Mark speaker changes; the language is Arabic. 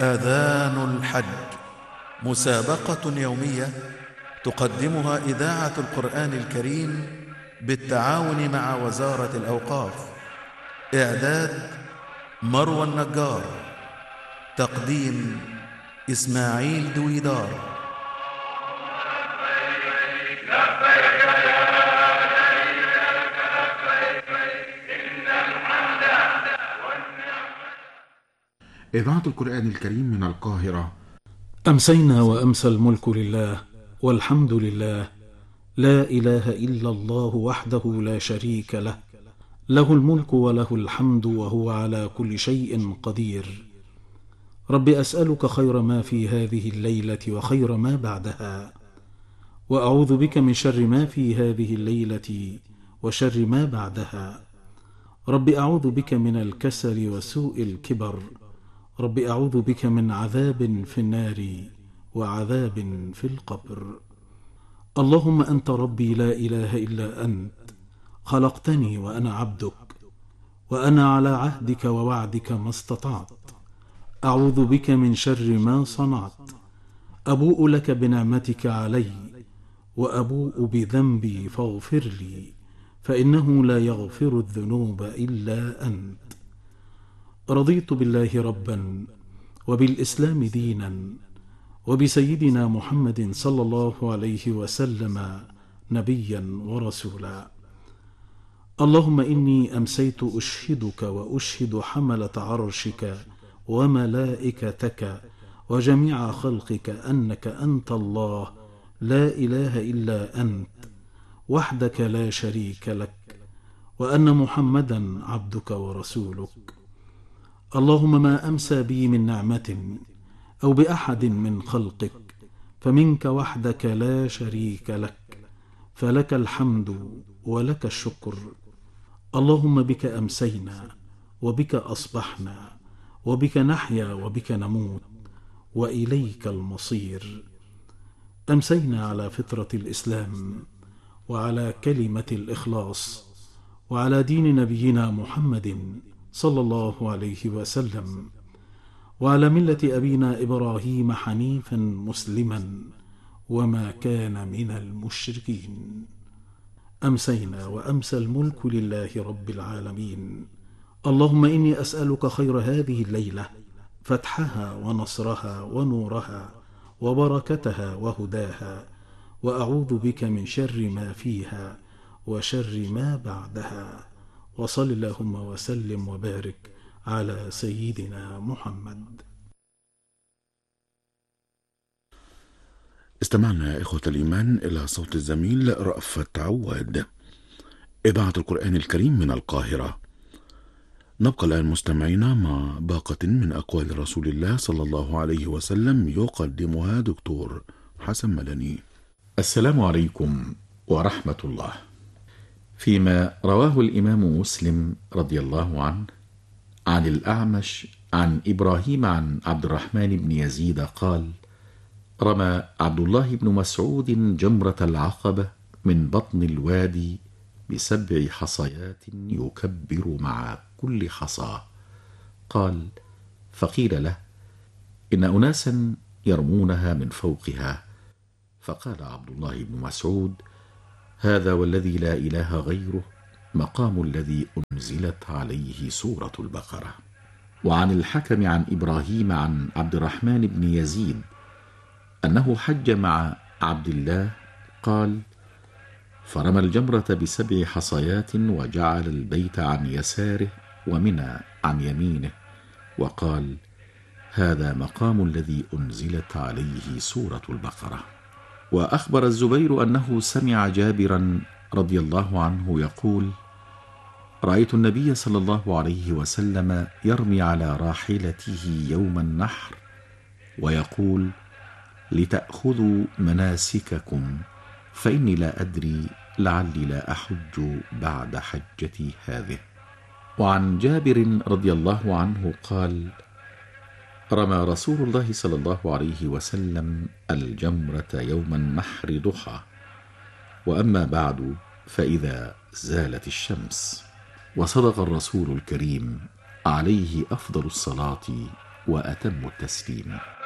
Speaker 1: آذان الحج، مسابقة يومية تقدمها إذاعة القرآن الكريم بالتعاون مع وزارة الأوقاف. إعداد مروى النجار، تقديم إسماعيل دويدار.
Speaker 2: إذاعة القرآن الكريم من القاهرة.
Speaker 3: أمسينا وأمسى الملك لله، والحمد لله، لا إله إلا الله وحده لا شريك له، له الملك وله الحمد وهو على كل شيء قدير. رب أسألك خير ما في هذه الليلة وخير ما بعدها، وأعوذ بك من شر ما في هذه الليلة وشر ما بعدها. رب أعوذ بك من الكسل وسوء الكبر. رب أعوذ بك من عذاب في النار وعذاب في القبر. اللهم أنت ربي لا إله إلا أنت، خلقتني وأنا عبدك، وأنا على عهدك ووعدك ما استطعت. أعوذ بك من شر ما صنعت. أبوء لك بنعمتك علي وأبوء بذنبي فاغفر لي، فإنه لا يغفر الذنوب إلا أنت. رضيت بالله ربا وبالإسلام دينا وبسيدنا محمد صلى الله عليه وسلم نبيا ورسولا. اللهم إني أمسيت أشهدك وأشهد حملة عرشك وملائكتك وجميع خلقك أنك أنت الله لا إله إلا أنت وحدك لا شريك لك، وأن محمدا عبدك ورسولك. اللهم ما أمسى بي من نعمة أو بأحد من خلقك فمنك وحدك لا شريك لك، فلك الحمد ولك الشكر. اللهم بك أمسينا وبك أصبحنا وبك نحيا وبك نموت وإليك المصير. أمسينا على فطرة الإسلام وعلى كلمة الإخلاص وعلى دين نبينا محمد صلى الله عليه وسلم، وعلى ملة أبينا إبراهيم حنيفا مسلما وما كان من المشركين. أمسينا وأمسى الملك لله رب العالمين. اللهم إني أسألك خير هذه الليلة، فتحها ونصرها ونورها وبركتها وهداها، وأعوذ بك من شر ما فيها وشر ما بعدها. وصل اللهم وسلم وبارك على سيدنا محمد.
Speaker 2: استمعنا يا إخوة الإيمان إلى صوت الزميل رأفت عواد. إذاعة القرآن الكريم من القاهرة. نبقى الآن مستمعين مع باقة من أقوال رسول الله صلى الله عليه وسلم يقدمها دكتور حسن مدني.
Speaker 4: السلام عليكم ورحمة الله. فيما رواه الإمام مسلم رضي الله عنه عن الأعمش عن إبراهيم عن عبد الرحمن بن يزيد قال: رمى عبد الله بن مسعود جمرة العقبة من بطن الوادي ب7 حصيات يكبر مع كل حصى. قال: فقيل له: إن أناسا يرمونها من فوقها. فقال عبد الله بن مسعود: هذا والذي لا إله غيره مقام الذي أنزلت عليه سورة البقرة. وعن الحكم عن إبراهيم عن عبد الرحمن بن يزيد أنه حج مع عبد الله قال: فرمى الجمرة ب7 حصيات وجعل البيت عن يساره ومنى عن يمينه، وقال: هذا مقام الذي أنزلت عليه سورة البقرة. وأخبر الزبير أنه سمع جابرا رضي الله عنه يقول: رأيت النبي صلى الله عليه وسلم يرمي على راحلته يوم النحر ويقول: لتأخذوا مناسككم فإني لا أدري لعلي لا أحج بعد حجتي هذه. وعن جابر رضي الله عنه قال: رمى رسول الله صلى الله عليه وسلم الجمرة يوم النحر ضحى، وأما بعد فإذا زالت الشمس. وصدق الرسول الكريم عليه أفضل الصلاة وأتم التسليم.